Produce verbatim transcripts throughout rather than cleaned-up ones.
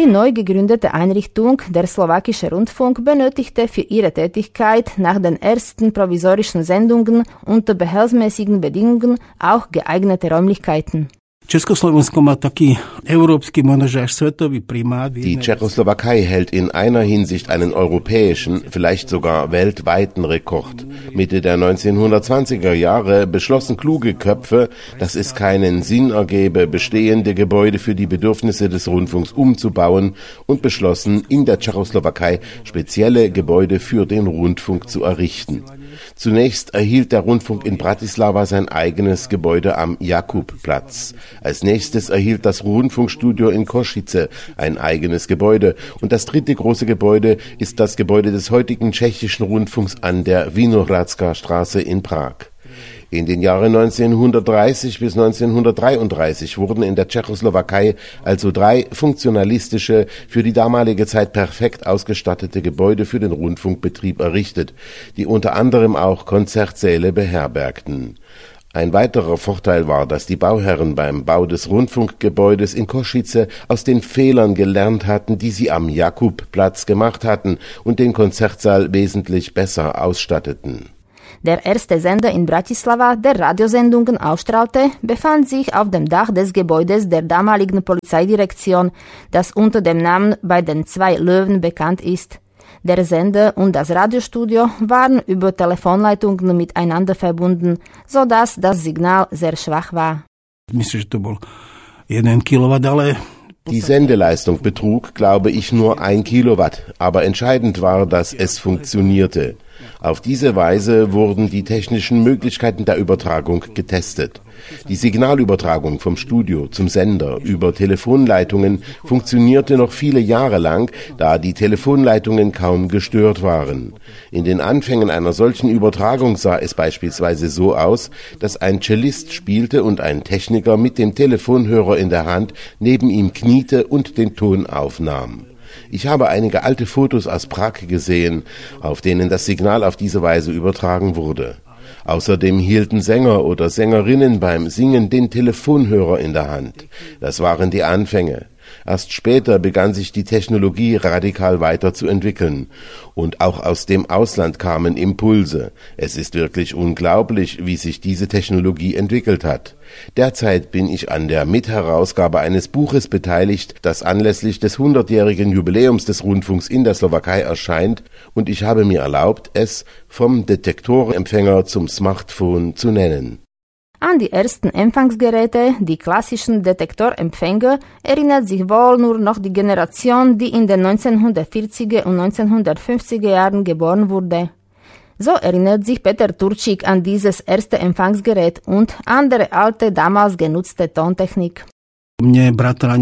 Die neu gegründete Einrichtung, der Slowakische Rundfunk, benötigte für ihre Tätigkeit nach den ersten provisorischen Sendungen unter behelfsmäßigen Bedingungen auch geeignete Räumlichkeiten. Die Tschechoslowakei hält in einer Hinsicht einen europäischen, vielleicht sogar weltweiten Rekord. Mitte der neunzehnhundertzwanziger Jahre beschlossen kluge Köpfe, dass es keinen Sinn ergebe, bestehende Gebäude für die Bedürfnisse des Rundfunks umzubauen und beschlossen, in der Tschechoslowakei spezielle Gebäude für den Rundfunk zu errichten. Zunächst erhielt der Rundfunk in Bratislava sein eigenes Gebäude am Jakubplatz. Als nächstes erhielt das Rundfunkstudio in Košice ein eigenes Gebäude. Und das dritte große Gebäude ist das Gebäude des heutigen tschechischen Rundfunks an der Vinohradská Straße in Prag. In den Jahren neunzehnhundertdreißig bis neunzehnhundertdreiunddreißig wurden in der Tschechoslowakei also drei funktionalistische, für die damalige Zeit perfekt ausgestattete Gebäude für den Rundfunkbetrieb errichtet, die unter anderem auch Konzertsäle beherbergten. Ein weiterer Vorteil war, dass die Bauherren beim Bau des Rundfunkgebäudes in Košice aus den Fehlern gelernt hatten, die sie am Jakubplatz gemacht hatten und den Konzertsaal wesentlich besser ausstatteten. Der erste Sender in Bratislava, der Radiosendungen ausstrahlte, befand sich auf dem Dach des Gebäudes der damaligen Polizeidirektion, das unter dem Namen bei den zwei Löwen bekannt ist. Der Sender und das Radiostudio waren über Telefonleitungen miteinander verbunden, sodass das Signal sehr schwach war. Die Sendeleistung betrug, glaube ich, nur ein Kilowatt, aber entscheidend war, dass es funktionierte. Auf diese Weise wurden die technischen Möglichkeiten der Übertragung getestet. Die Signalübertragung vom Studio zum Sender über Telefonleitungen funktionierte noch viele Jahre lang, da die Telefonleitungen kaum gestört waren. In den Anfängen einer solchen Übertragung sah es beispielsweise so aus, dass ein Cellist spielte und ein Techniker mit dem Telefonhörer in der Hand neben ihm kniete und den Ton aufnahm. Ich habe einige alte Fotos aus Prag gesehen, auf denen das Signal auf diese Weise übertragen wurde. Außerdem hielten Sänger oder Sängerinnen beim Singen den Telefonhörer in der Hand. Das waren die Anfänge. Erst später begann sich die Technologie radikal weiterzuentwickeln. Und auch aus dem Ausland kamen Impulse. Es ist wirklich unglaublich, wie sich diese Technologie entwickelt hat. Derzeit bin ich an der Mitherausgabe eines Buches beteiligt, das anlässlich des hundertjährigen Jubiläums des Rundfunks in der Slowakei erscheint, und ich habe mir erlaubt, es vom Detektorempfänger zum Smartphone zu nennen. An die ersten Empfangsgeräte, die klassischen Detektorempfänger, erinnert sich wohl nur noch die Generation, die in den neunzehnhundertvierziger und neunzehnhundertfünfziger Jahren geboren wurde. So erinnert sich Peter Turčík an dieses erste Empfangsgerät und andere alte, damals genutzte Tontechnik. Mein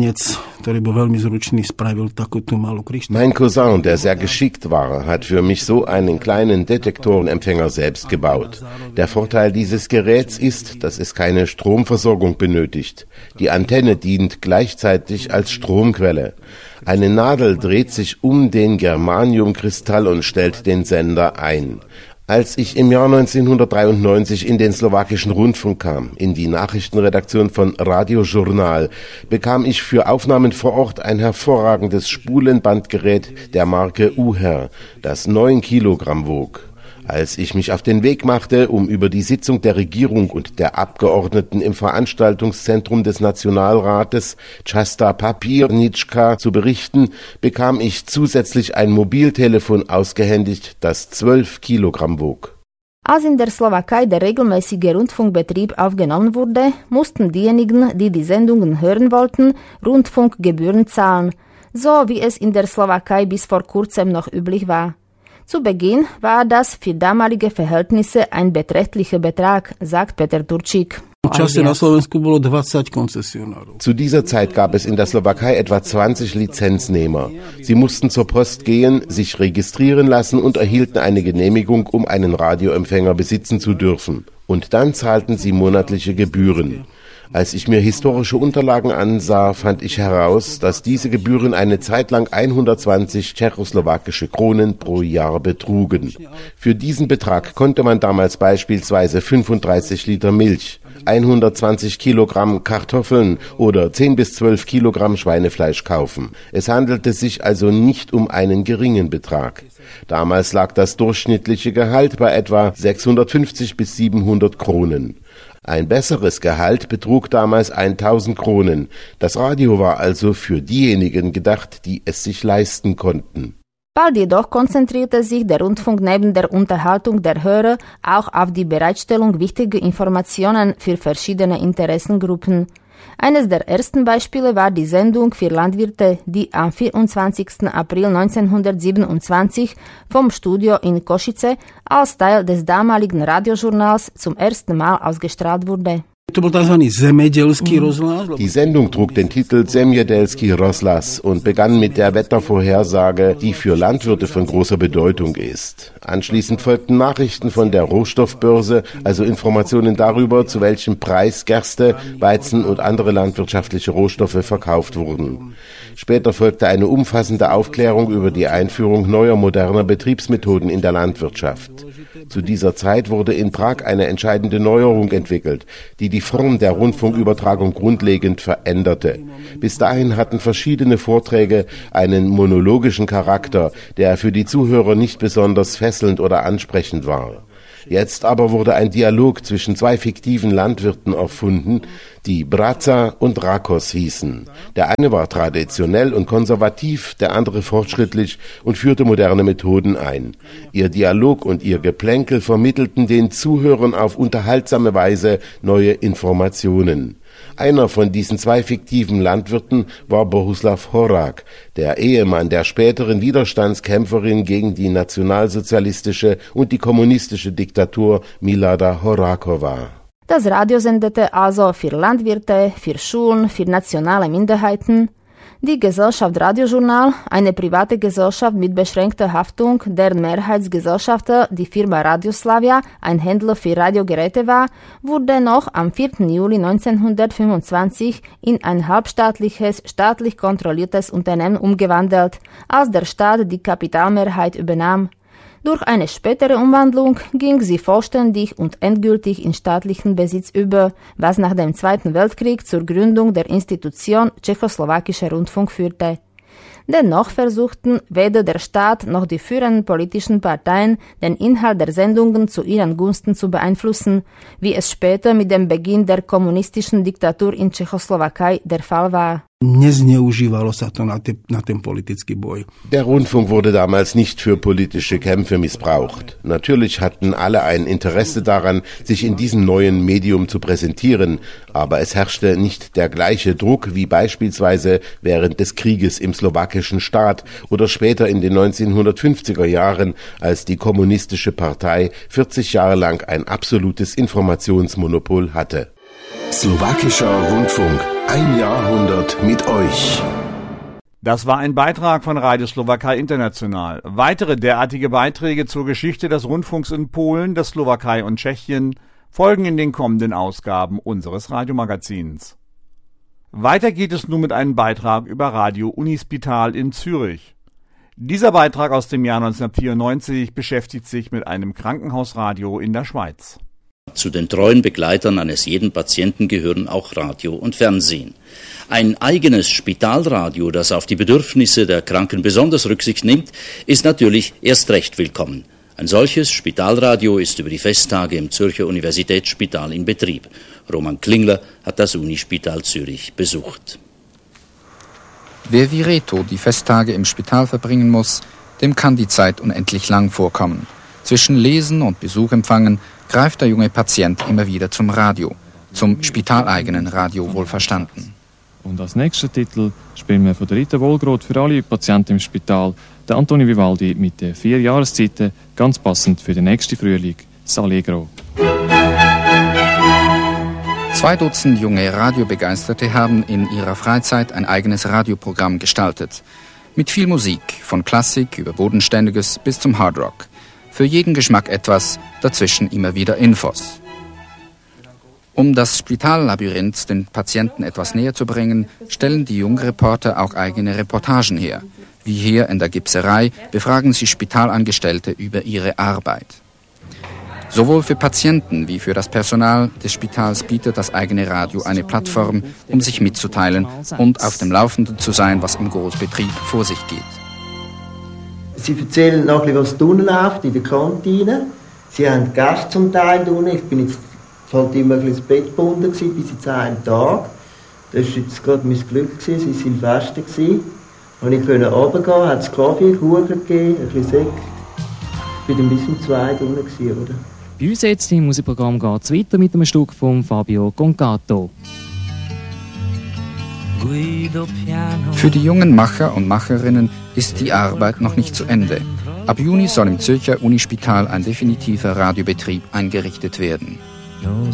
Cousin, der sehr geschickt war, hat für mich so einen kleinen Detektorenempfänger selbst gebaut. Der Vorteil dieses Geräts ist, dass es keine Stromversorgung benötigt. Die Antenne dient gleichzeitig als Stromquelle. Eine Nadel dreht sich um den Germaniumkristall und stellt den Sender ein. Als ich im Jahr neunzehnhundertdreiundneunzig in den slowakischen Rundfunk kam, in die Nachrichtenredaktion von Radio Journal, bekam ich für Aufnahmen vor Ort ein hervorragendes Spulenbandgerät der Marke Uher, das neun Kilogramm wog. Als ich mich auf den Weg machte, um über die Sitzung der Regierung und der Abgeordneten im Veranstaltungszentrum des Nationalrates Chasta Papirnitschka zu berichten, bekam ich zusätzlich ein Mobiltelefon ausgehändigt, das zwölf Kilogramm wog. Als in der Slowakei der regelmäßige Rundfunkbetrieb aufgenommen wurde, mussten diejenigen, die die Sendungen hören wollten, Rundfunkgebühren zahlen, so wie es in der Slowakei bis vor kurzem noch üblich war. Zu Beginn war das für damalige Verhältnisse ein beträchtlicher Betrag, sagt Peter Turčík. Zu dieser Zeit gab es in der Slowakei etwa zwanzig Lizenznehmer. Sie mussten zur Post gehen, sich registrieren lassen und erhielten eine Genehmigung, um einen Radioempfänger besitzen zu dürfen. Und dann zahlten sie monatliche Gebühren. Als ich mir historische Unterlagen ansah, fand ich heraus, dass diese Gebühren eine Zeit lang hundertzwanzig tschechoslowakische Kronen pro Jahr betrugen. Für diesen Betrag konnte man damals beispielsweise fünfunddreißig Liter Milch, hundertzwanzig Kilogramm Kartoffeln oder zehn bis zwölf Kilogramm Schweinefleisch kaufen. Es handelte sich also nicht um einen geringen Betrag. Damals lag das durchschnittliche Gehalt bei etwa sechshundertfünfzig bis siebenhundert Kronen. Ein besseres Gehalt betrug damals tausend Kronen. Das Radio war also für diejenigen gedacht, die es sich leisten konnten. Bald jedoch konzentrierte sich der Rundfunk neben der Unterhaltung der Hörer auch auf die Bereitstellung wichtiger Informationen für verschiedene Interessengruppen. Eines der ersten Beispiele war die Sendung für Landwirte, die am vierundzwanzigsten April neunzehnhundertsiebenundzwanzig vom Studio in Košice als Teil des damaligen Radiojournals zum ersten Mal ausgestrahlt wurde. Die Sendung trug den Titel Zemědělský rozhlas und begann mit der Wettervorhersage, die für Landwirte von großer Bedeutung ist. Anschließend folgten Nachrichten von der Rohstoffbörse, also Informationen darüber, zu welchem Preis Gerste, Weizen und andere landwirtschaftliche Rohstoffe verkauft wurden. Später folgte eine umfassende Aufklärung über die Einführung neuer moderner Betriebsmethoden in der Landwirtschaft. Zu dieser Zeit wurde in Prag eine entscheidende Neuerung entwickelt, die die Form der Rundfunkübertragung grundlegend veränderte. Bis dahin hatten verschiedene Vorträge einen monologischen Charakter, der für die Zuhörer nicht besonders fesselnd oder ansprechend war. Jetzt aber wurde ein Dialog zwischen zwei fiktiven Landwirten erfunden, die Braza und Rakos hießen. Der eine war traditionell und konservativ, der andere fortschrittlich und führte moderne Methoden ein. Ihr Dialog und ihr Geplänkel vermittelten den Zuhörern auf unterhaltsame Weise neue Informationen. Einer von diesen zwei fiktiven Landwirten war Bohuslav Horák, der Ehemann der späteren Widerstandskämpferin gegen die nationalsozialistische und die kommunistische Diktatur Milada Horáková. Das Radio sendete also für Landwirte, für Schulen, für nationale Minderheiten. Die Gesellschaft Radiojournal, eine private Gesellschaft mit beschränkter Haftung, deren Mehrheitsgesellschafter die Firma Radioslavia, ein Händler für Radiogeräte war, wurde noch am vierten Juli neunzehnhundertfünfundzwanzig in ein halbstaatliches, staatlich kontrolliertes Unternehmen umgewandelt, als der Staat die Kapitalmehrheit übernahm. Durch eine spätere Umwandlung ging sie vollständig und endgültig in staatlichen Besitz über, was nach dem Zweiten Weltkrieg zur Gründung der Institution Tschechoslowakischer Rundfunk führte. Dennoch versuchten weder der Staat noch die führenden politischen Parteien, den Inhalt der Sendungen zu ihren Gunsten zu beeinflussen, wie es später mit dem Beginn der kommunistischen Diktatur in Tschechoslowakei der Fall war. Nezneužívalo sa to na, te, na ten politický boj. Der Rundfunk wurde damals nicht für politische Kämpfe missbraucht. Natürlich hatten alle ein Interesse daran, sich in diesem neuen Medium zu präsentieren, aber es herrschte nicht der gleiche Druck wie beispielsweise während des Krieges im slowakischen Staat oder später in den neunzehnhundertfünfziger Jahren, als die kommunistische Partei vierzig Jahre lang ein absolutes Informationsmonopol hatte. Slowakischer Rundfunk. Ein Jahrhundert mit euch. Das war ein Beitrag von Radio Slowakei International. Weitere derartige Beiträge zur Geschichte des Rundfunks in Polen, der Slowakei und Tschechien folgen in den kommenden Ausgaben unseres Radiomagazins. Weiter geht es nun mit einem Beitrag über Radio Unispital in Zürich. Dieser Beitrag aus dem Jahr neunzehnhundertvierundneunzig beschäftigt sich mit einem Krankenhausradio in der Schweiz. Zu den treuen Begleitern eines jeden Patienten gehören auch Radio und Fernsehen. Ein eigenes Spitalradio, das auf die Bedürfnisse der Kranken besonders Rücksicht nimmt, ist natürlich erst recht willkommen. Ein solches Spitalradio ist über die Festtage im Zürcher Universitätsspital in Betrieb. Roman Klingler hat das Unispital Zürich besucht. Wer wie Reto die Festtage im Spital verbringen muss, dem kann die Zeit unendlich lang vorkommen. Zwischen Lesen und Besuch empfangen greift der junge Patient immer wieder zum Radio, zum spitaleigenen Radio wohlverstanden. Und als nächster Titel spielen wir von der Rita Wohlgroth für alle Patienten im Spital, der Antonio Vivaldi mit den vier Jahreszeiten, ganz passend für den nächsten Frühling, S'Allegro. Zwei Dutzend junge Radiobegeisterte haben in ihrer Freizeit ein eigenes Radioprogramm gestaltet. Mit viel Musik, von Klassik über Bodenständiges bis zum Hardrock. Für jeden Geschmack etwas, dazwischen immer wieder Infos. Um das Spitallabyrinth den Patienten etwas näher zu bringen, stellen die Jungreporter auch eigene Reportagen her. Wie hier in der Gipserei befragen sie Spitalangestellte über ihre Arbeit. Sowohl für Patienten wie für das Personal des Spitals bietet das eigene Radio eine Plattform, um sich mitzuteilen und auf dem Laufenden zu sein, was im Großbetrieb vor sich geht. Sie erzählen noch ein bisschen, was unten läuft in der Kantine. Sie haben Gäste zum Teil unten. Ich bin jetzt halt immer ein bisschen ins Bett gebunden gewesen, bis jetzt einen Tag. Das war jetzt gerade mein Glück gewesen, es war Silvester. Und ich konnte runtergehen, hat es Kaffee, Kuchen gegeben, ein bisschen Sekt. Ich war dann bis um zwei unten gewesen, oder? Bei uns jetzt im Musikprogramm geht es weiter mit einem Stück von Fabio Concato. Für die jungen Macher und Macherinnen ist die Arbeit noch nicht zu Ende. Ab Juni soll im Zürcher Unispital ein definitiver Radiobetrieb eingerichtet werden.